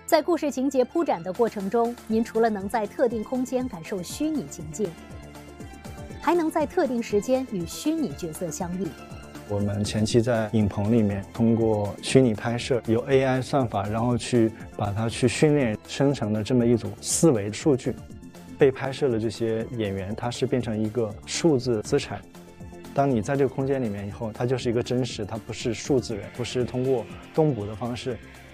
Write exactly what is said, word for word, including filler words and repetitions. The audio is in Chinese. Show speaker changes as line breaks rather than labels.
在故事情节铺展的过程中，您除了能在特定空间感受虚拟情境，还能在特定时间与虚拟角色相遇。
我们前期在影棚里面通过虚拟拍摄，有 A I 算法，然后去把它去训练生成的这么一组四维数据。被拍摄的这些演员，他是变成一个数字资产。当你在这个空间里面以后，它就是一个真实，它不是数字人，不是通过动捕的方式